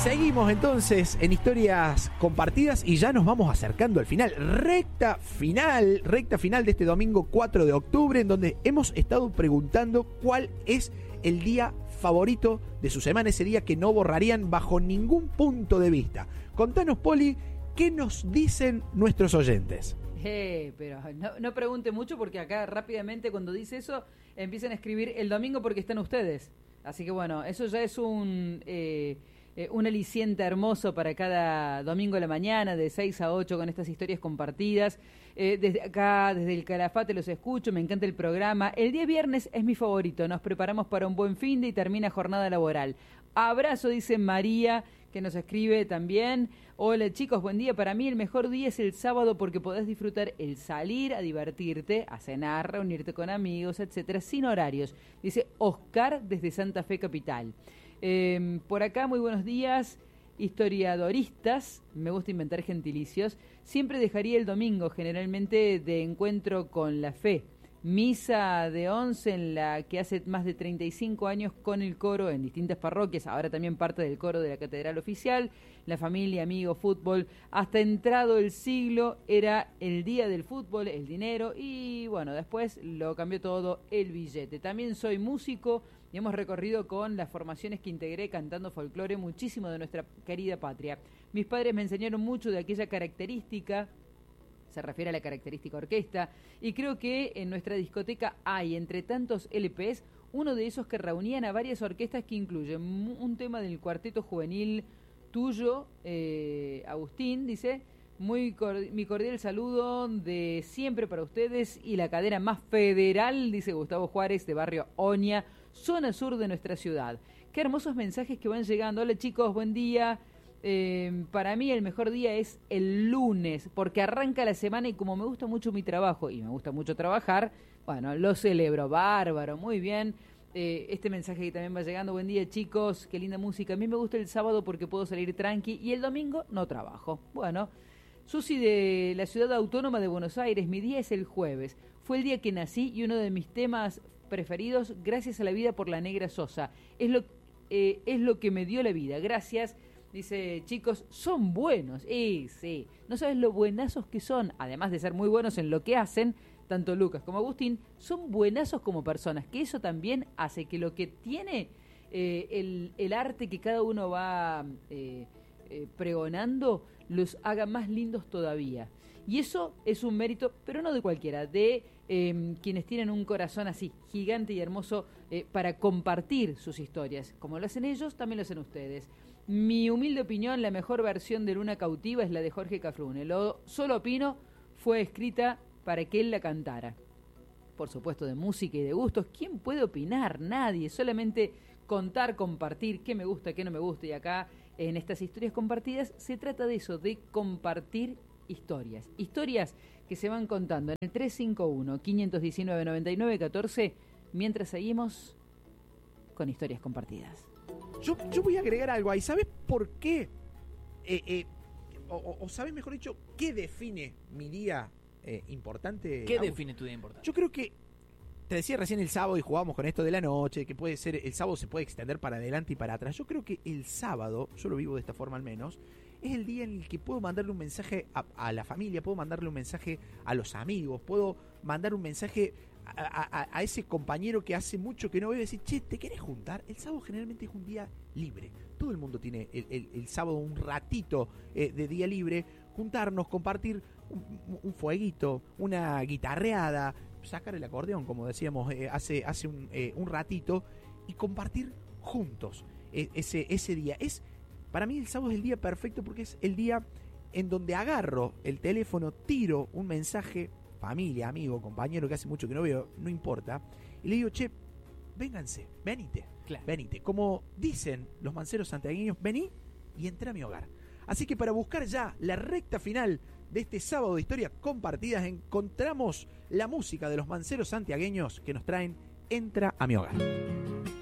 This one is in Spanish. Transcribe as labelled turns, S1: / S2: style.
S1: Seguimos entonces en historias compartidas y ya nos vamos acercando al final. Recta final de este domingo 4 de octubre, en donde hemos estado preguntando cuál es el día favorito de su semana, ese día que no borrarían bajo ningún punto de vista. Contanos, Poli, ¿qué nos dicen nuestros oyentes?
S2: Pero no pregunte mucho, porque acá rápidamente cuando dice eso empiezan a escribir el domingo porque están ustedes. Así que bueno, eso ya es un aliciente hermoso para cada domingo a la mañana de 6 a 8 con estas historias compartidas. Desde acá, desde el Calafate los escucho, me encanta el programa. El día viernes es mi favorito, nos preparamos para un buen fin de y termina jornada laboral. Abrazo, dice María, que nos escribe también. Hola chicos, buen día. Para mí el mejor día es el sábado porque podés disfrutar el salir a divertirte, a cenar, reunirte con amigos, etcétera, sin horarios. Dice Oscar desde Santa Fe Capital. Por acá, muy buenos días, historiadoristas, me gusta inventar gentilicios. Siempre dejaría el domingo, generalmente de encuentro con la fe. Misa de 11 en la que hace más de 35 años con el coro en distintas parroquias, ahora también parte del coro de la Catedral Oficial, la familia, amigos, fútbol. Hasta entrado el siglo era el día del fútbol, el dinero, y bueno, después lo cambió todo, el billete. También soy músico y hemos recorrido con las formaciones que integré cantando folclore muchísimo de nuestra querida patria. Mis padres me enseñaron mucho de aquella característica, se refiere a la característica orquesta, y creo que en nuestra discoteca hay, entre tantos LPs, uno de esos que reunían a varias orquestas que incluyen un tema del cuarteto juvenil tuyo, Agustín, dice, mi cordial saludo de siempre para ustedes y la cadena más federal, dice Gustavo Juárez, de Barrio Oña, zona sur de nuestra ciudad. Qué hermosos mensajes que van llegando. Hola chicos, buen día. Para mí el mejor día es el lunes, porque arranca la semana y como me gusta mucho mi trabajo y me gusta mucho trabajar, bueno, lo celebro, bárbaro, muy bien. Este mensaje que también va llegando, buen día chicos, qué linda música. A mí me gusta el sábado porque puedo salir tranqui y el domingo no trabajo. Bueno, Susi de la Ciudad Autónoma de Buenos Aires, mi día es el jueves. Fue el día que nací y uno de mis temas preferidos, Gracias a la vida por la Negra Sosa. Es lo que me dio la vida, gracias. Dice, chicos, son buenos. Sí, no sabes lo buenazos que son, además de ser muy buenos en lo que hacen, tanto Lucas como Agustín, son buenazos como personas, que eso también hace que lo que tiene el arte que cada uno va pregonando los haga más lindos todavía. Y eso es un mérito, pero no de cualquiera, de quienes tienen un corazón así, gigante y hermoso, para compartir sus historias. Como lo hacen ellos, también lo hacen ustedes. Mi humilde opinión, la mejor versión de Luna Cautiva es la de Jorge Cafrune. Lo solo opino, fue escrita para que él la cantara. Por supuesto, de música y de gustos, ¿quién puede opinar? Nadie, solamente contar, compartir qué me gusta, qué no me gusta. Y acá, en estas historias compartidas, se trata de eso, de compartir historias. Historias que se van contando en el 351-519-9914, mientras seguimos con historias compartidas.
S1: Yo voy a agregar algo ahí. ¿Sabes por qué? O sabes, mejor dicho, ¿qué define mi día importante?
S3: ¿Qué define tu día importante?
S1: Yo creo que, te decía recién el sábado y jugábamos con esto de la noche, que puede ser, el sábado se puede extender para adelante y para atrás. Yo creo que el sábado, yo lo vivo de esta forma al menos, es el día en el que puedo mandarle un mensaje a la familia, puedo mandarle un mensaje a los amigos, puedo mandar un mensaje a ese compañero que hace mucho que no veo y decir, che, ¿te querés juntar? El sábado generalmente es un día libre. Todo el mundo tiene el sábado un ratito de día libre. Juntarnos, compartir un fueguito, una guitarreada, sacar el acordeón, como decíamos hace un ratito, y compartir juntos ese día. Para mí el sábado es el día perfecto porque es el día en donde agarro el teléfono, tiro un mensaje, familia, amigo, compañero que hace mucho que no veo, no importa, y le digo, che, vénganse, venite,
S3: claro.
S1: Venite. Como dicen los manceros santiagueños, vení y entré a mi hogar. Así que para buscar ya la recta final de este sábado de historias compartidas, encontramos la música de los manceros santiagueños que nos traen Entra a mi hogar.